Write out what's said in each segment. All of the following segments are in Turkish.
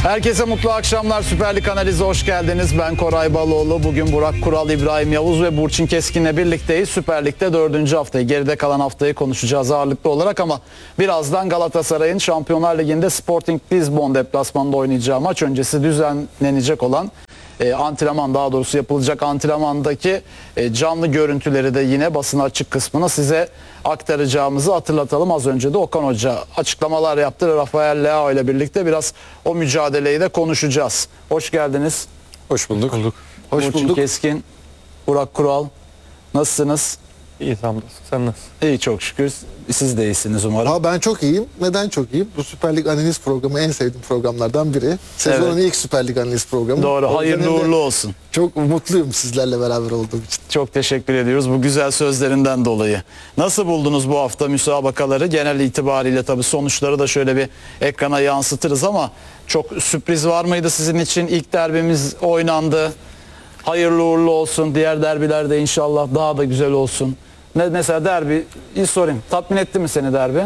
Herkese mutlu akşamlar. Süper Lig analizi hoş geldiniz. Ben Koray Baloğlu. Bugün Burak Kural, İbrahim Yavuz ve Burçin Keskin'le birlikteyiz. Süper Lig'de 4. haftayı, geride kalan haftayı konuşacağız ağırlıklı olarak ama birazdan Galatasaray'ın Şampiyonlar Ligi'nde Sporting Lisbon deplasmanında oynayacağı maç öncesi düzenlenecek olan antrenman, daha doğrusu yapılacak antrenmandaki canlı görüntüleri de yine basın açık kısmına size aktaracağımızı hatırlatalım. Az önce de Okan Hoca açıklamalar yaptı. Rafael Leao ile birlikte biraz o mücadeleyi de konuşacağız. Hoş geldiniz. Hoş bulduk. Hoş bulduk. Keskin, Burak Kural, nasılsınız? İyi, hamdolsun. Sen nasılsın? İyi, çok şükür. Siz de iyisiniz umarım. Ben çok iyiyim. Neden çok iyiyim? Bu Süper Lig analiz programı en sevdiğim programlardan biri. Sezonun ilk Süper Lig analiz programı. Doğru. Hayırlı uğurlu olsun. Çok mutluyum sizlerle beraber olduğum için. Çok teşekkür ediyoruz bu güzel sözlerinden dolayı. Nasıl buldunuz bu hafta müsabakaları? Genel itibariyle tabii sonuçları da şöyle bir ekrana yansıtırız ama çok sürpriz var mıydı sizin için? İlk derbimiz oynandı. Hayırlı uğurlu olsun. Diğer derbilerde inşallah daha da güzel olsun. Mesela derbi, sorayım. Tatmin etti mi seni derbi?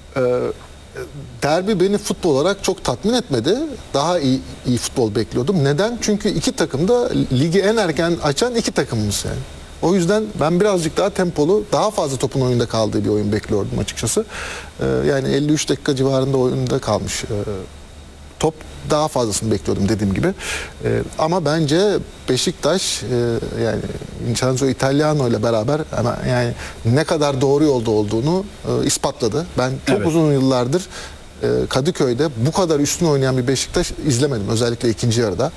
Derbi beni futbol olarak çok tatmin etmedi. Daha iyi futbol bekliyordum. Neden? Çünkü iki takım da ligi en erken açan iki takımımız yani. O yüzden ben birazcık daha tempolu, daha fazla topun oyunda kaldığı bir oyun bekliyordum açıkçası. Yani 53 dakika civarında oyunda kalmış top, daha fazlasını bekliyordum dediğim gibi. Ama bence Beşiktaş yani Vincenzo Italiano ile beraber yani ne kadar doğru yolda olduğunu ispatladı. Ben çok uzun yıllardır Kadıköy'de bu kadar üstün oynayan bir Beşiktaş izlemedim. Özellikle ikinci yarıda.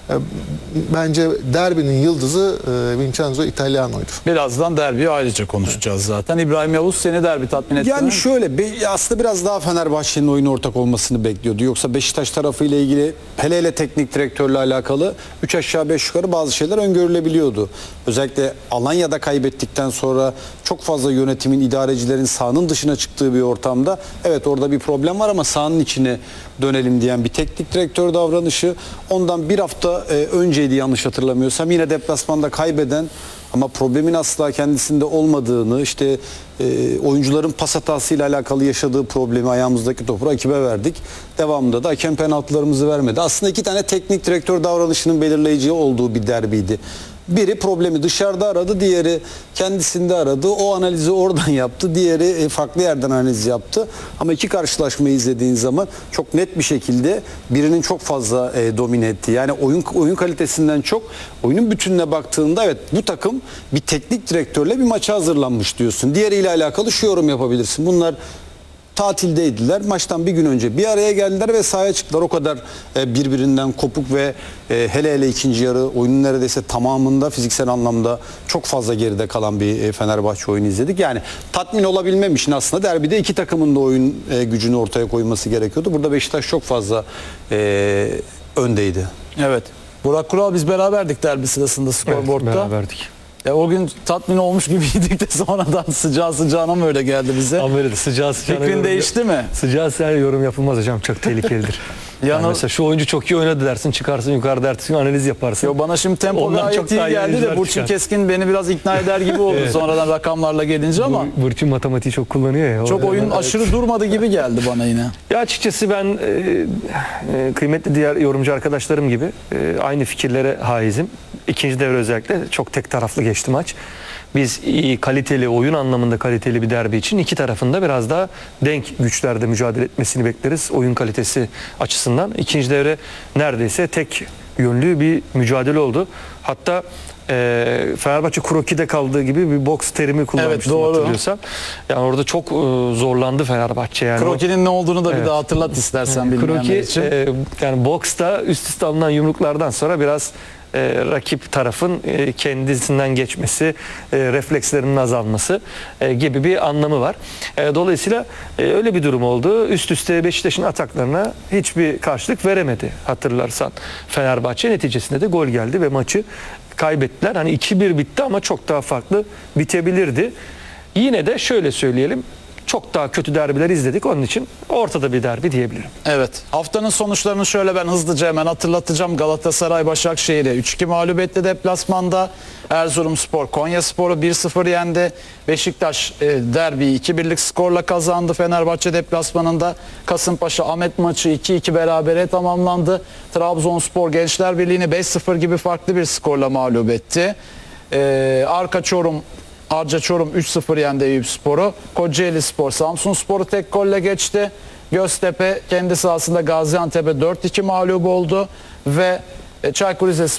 Bence derbinin yıldızı Vincenzo Italiano'ydu. Birazdan derbiyi ayrıca konuşacağız zaten. İbrahim Yavuz, seni derbi tatmin etti mi? Yani şöyle aslında biraz daha Fenerbahçe'nin oyuna ortak olmasını bekliyordu. Yoksa Beşiktaş tarafıyla ilgili hele teknik direktörle alakalı 3 aşağı 5 yukarı bazı şeyler öngörülebiliyordu. Özellikle Alanya'da kaybettikten sonra çok fazla yönetimin, idarecilerin sahanın dışına çıktığı bir ortamda evet orada bir problem var ama sahanın içine dönelim diyen bir teknik direktör davranışı. Ondan bir hafta önceydi yanlış hatırlamıyorsam, yine deplasmanda kaybeden ama problemin asla kendisinde olmadığını, işte oyuncuların pas hatasıyla alakalı yaşadığı problemi, ayağımızdaki topu rakibe verdik. Devamında da hakem penaltılarımızı vermedi. Aslında iki tane teknik direktör davranışının belirleyici olduğu bir derbiydi. Biri problemi dışarıda aradı, diğeri kendisinde aradı. O analizi oradan yaptı, diğeri farklı yerden analiz yaptı. Ama iki karşılaşmayı izlediğin zaman çok net bir şekilde birinin çok fazla domine etti. Yani oyun kalitesinden çok oyunun bütününe baktığında evet bu takım bir teknik direktörle bir maça hazırlanmış diyorsun. Diğeriyle alakalı şu yorum yapabilirsin. Bunlar tatildeydiler. Maçtan bir gün önce bir araya geldiler ve sahaya çıktılar. O kadar birbirinden kopuk ve hele ikinci yarı oyunun neredeyse tamamında fiziksel anlamda çok fazla geride kalan bir Fenerbahçe oyunu izledik. Yani tatmin olabilmem için aslında derbide iki takımın da oyun gücünü ortaya koyması gerekiyordu. Burada Beşiktaş çok fazla öndeydi. Evet. Burak Kural, biz beraberdik derbi sırasında skorboardta. Evet, beraberdik. O gün tatmin olmuş gibiydik de sonradan sıcağı sıcağına mı öyle geldi bize? Ama öyle de sıcağı sıcağına Fikrin değişti mi? Sıcağı sıcağına yorum yapılmaz hocam, çok tehlikelidir. Yani mesela şu oyuncu çok iyi oynadı dersin, çıkarsın yukarıda ertesi gün analiz yaparsın. Yo, bana şimdi tempo Ondan gayet çok iyi daha iyi geldi de oyuncular Burçin çıkar. Keskin beni biraz ikna eder gibi oldu Evet. sonradan rakamlarla gelince ama Burçin matematiği çok kullanıyor ya. çok oyun aşırı durmadı gibi geldi bana yine. Ya açıkçası ben kıymetli diğer yorumcu arkadaşlarım gibi aynı fikirlere haizim. İkinci devre özellikle çok tek taraflı geçti maç. Biz iyi, kaliteli, oyun anlamında kaliteli bir derbi için iki tarafında biraz daha denk güçlerde mücadele etmesini bekleriz oyun kalitesi açısından. İkinci devre neredeyse tek yönlü bir mücadele oldu. Hatta Fenerbahçe kroki'de kaldığı gibi bir boks terimi kullanmıştım, evet, doğru. Hatırlıyorsan. Yani orada çok zorlandı Fenerbahçe. Yani Kroki'nin ne olduğunu da bir Evet. daha hatırlat istersen bilmeyenler kroki için. yani boksta üst üste alınan yumruklardan sonra biraz rakip tarafın kendisinden geçmesi, reflekslerinin azalması gibi bir anlamı var. Dolayısıyla öyle bir durum oldu. Üst üste Beşiktaş'ın ataklarına hiçbir karşılık veremedi hatırlarsan. Fenerbahçe neticesinde de gol geldi ve maçı kaybettiler. Hani 2-1 bitti ama çok daha farklı bitebilirdi. Yine de şöyle söyleyelim. çok daha kötü derbiler izledik. Onun için ortada bir derbi diyebilirim. Evet. Haftanın sonuçlarını şöyle ben hızlıca hemen hatırlatacağım. Galatasaray Başakşehir'i 3-2 mağlup etti deplasmanda. Erzurumspor Konyaspor'u 1-0 yendi. Beşiktaş derbiyi 2-1'lik skorla kazandı Fenerbahçe deplasmanında. Kasımpaşa Ahmet maçı 2-2 berabere tamamlandı. Trabzonspor Gençler Birliği'ni 5-0 gibi farklı bir skorla mağlup etti. Arka Çorum Arca Çorum 3-0 yendi Eyüpspor'u. Kocaelispor Samsunspor'u tek golle geçti. Göztepe kendi sahasında Gaziantep'e 4-2 mağlup oldu ve Çaykur Rizespor